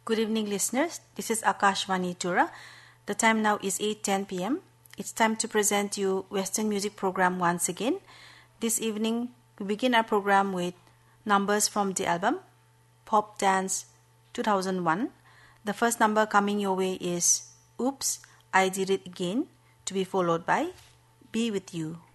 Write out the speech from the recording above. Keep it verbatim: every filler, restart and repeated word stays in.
Good evening, listeners. This is Akashvani Tura. The time now is eight ten p m It's time to present you Western music program once again. This evening, we begin our program with numbers from the album Pop Dance two thousand one. The first number coming your way is Oops, I Did It Again, to be followed by Be With You.